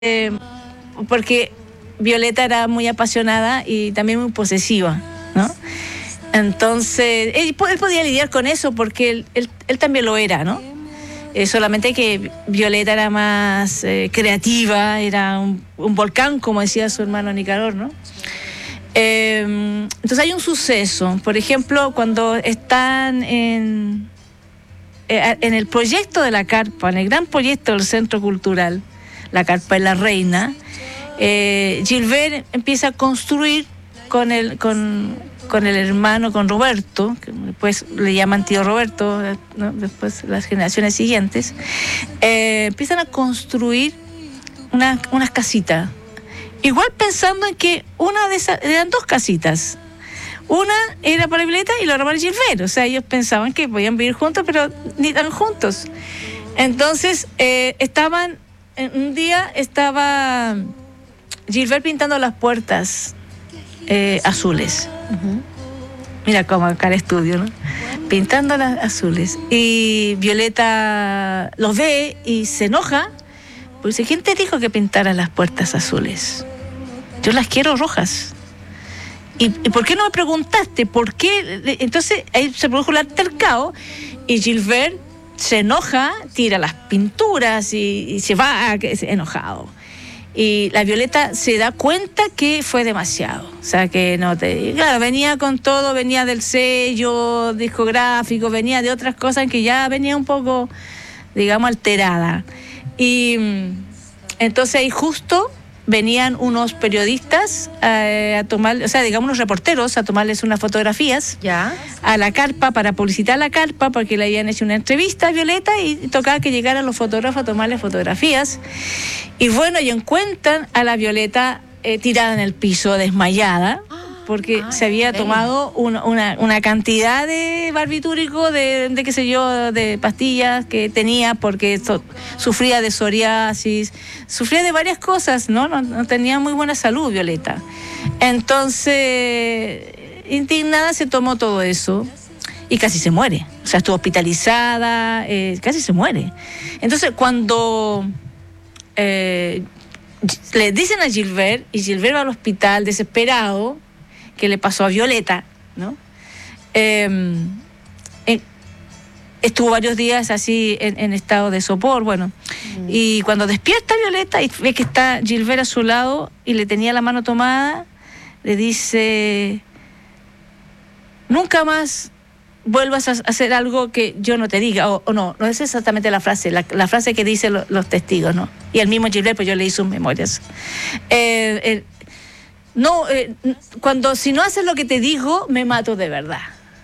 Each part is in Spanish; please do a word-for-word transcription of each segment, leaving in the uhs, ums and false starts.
eh, porque Violeta era muy apasionada y también muy posesiva, ¿no? Entonces, él, él podía lidiar con eso porque él, él, él también lo era, ¿no? Eh, solamente que Violeta era más eh, creativa, era un, un volcán, como decía su hermano Nicanor, ¿no? Eh, entonces hay un suceso, por ejemplo, cuando están en, eh, en el proyecto de la carpa, en el gran proyecto del Centro Cultural, la carpa de la Reina, eh, Gilbert empieza a construir con el, con, con el hermano, con Roberto, que después le llaman tío Roberto, ¿no? Después las generaciones siguientes, eh, empiezan a construir una, unas casitas. Igual pensando en que una de esas, eran dos casitas. Una era para Violeta y la otra para Gilbert. O sea, ellos pensaban que podían vivir juntos, pero ni tan juntos. Entonces, eh, estaban, un día estaba Gilbert pintando las puertas eh, azules. Uh-huh. Mira cómo acá el estudio, ¿no? Pintando las azules. Y Violeta los ve y se enoja. Pues dice, ¿quién te dijo que pintaras las puertas azules? Yo las quiero rojas. ¿Y, ¿Y por qué no me preguntaste? ¿Por qué? Entonces ahí se produjo el altercado y Gilbert se enoja, tira las pinturas y, y se va enojado. Y la Violeta se da cuenta que fue demasiado. O sea, que no te... Claro, venía con todo, venía del sello discográfico, venía de otras cosas que ya venía un poco, digamos, alterada. Y entonces ahí justo venían unos periodistas eh, a tomar, o sea, digamos unos reporteros a tomarles unas fotografías ya a la carpa para publicitar la carpa porque le habían hecho una entrevista a Violeta y tocaba que llegaran los fotógrafos a tomarle fotografías. Y bueno, y encuentran a la Violeta eh, tirada en el piso, desmayada, porque Ay, se había tomado una, una, una cantidad de barbitúrico, de, de qué sé yo, de pastillas que tenía porque so, sufría de psoriasis, sufría de varias cosas, ¿no? No, no tenía muy buena salud, Violeta. Entonces, indignada se tomó todo eso y casi se muere. O sea, estuvo hospitalizada, eh, casi se muere. Entonces, cuando... Eh, le dicen a Gilbert, y Gilbert va al hospital desesperado, que le pasó a Violeta, ¿no? Eh, eh, estuvo varios días así en, en estado de sopor, bueno, mm. y cuando despierta Violeta y ve que está Gilbert a su lado y le tenía la mano tomada, le dice, nunca más vuelvas a hacer algo que yo no te diga, o, o no, no es exactamente la frase, la, la frase que dicen lo, los testigos, ¿no? Y el mismo Gilbert, pues yo leí sus memorias. Eh, eh, No, eh, cuando si no haces lo que te digo, me mato de verdad.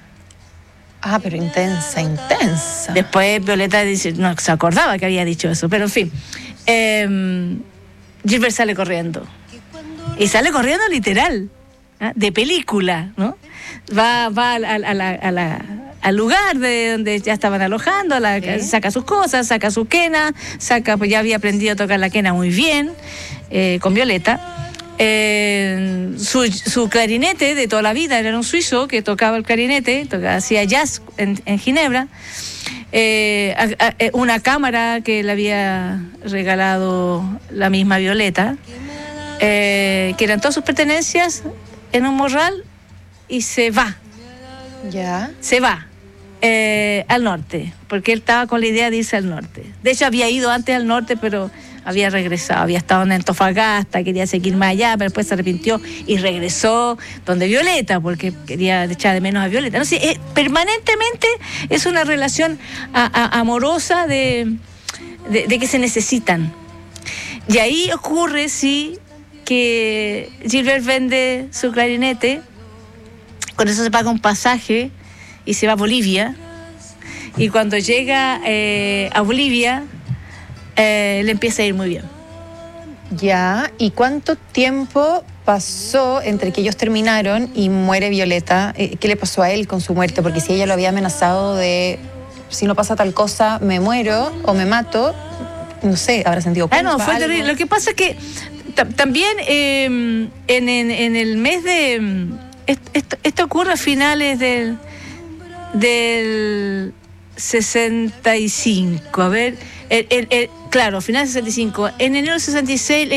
Ah, pero intensa, intensa. Después Violeta dice, no se acordaba que había dicho eso, pero en fin. Eh, Gilbert sale corriendo. Y sale corriendo literal, ¿eh? De película, ¿no? Va, va a la, a la, a la, al lugar de donde ya estaban alojando, la, ¿sí? Saca sus cosas, saca su quena, saca, pues ya había aprendido a tocar la quena muy bien, eh, con Violeta. Eh, su, su clarinete de toda la vida, era un suizo que tocaba el clarinete, tocaba, hacía jazz en, en Ginebra, eh, a, a, una cámara que le había regalado la misma Violeta, eh, que eran todas sus pertenencias en un morral, y se va, ya se va eh, al norte, porque él estaba con la idea de irse al norte. De hecho había ido antes al norte, pero había regresado, había estado en Antofagasta, quería seguir más allá, pero después se arrepintió y regresó donde Violeta, porque quería echar de menos a Violeta. No sé, eh, permanentemente es una relación a, a, amorosa de, de, de que se necesitan. Y ahí ocurre, sí, que Gilbert vende su clarinete, con eso se paga un pasaje y se va a Bolivia. Y cuando llega eh, a Bolivia, Eh, le empieza a ir muy bien. Ya, ¿y cuánto tiempo pasó entre que ellos terminaron y muere Violeta? Eh, ¿Qué le pasó a él con su muerte? Porque si ella lo había amenazado de, si no pasa tal cosa, me muero o me mato, no sé, habrá sentido culpa. Ah, no, fue algo. terrible. Lo que pasa es que t- también eh, en, en, en el mes de... Esto, esto ocurre a finales del, del sesenta y cinco. A ver, el, el, el Claro, final del sesenta y cinco. En enero del sesenta y seis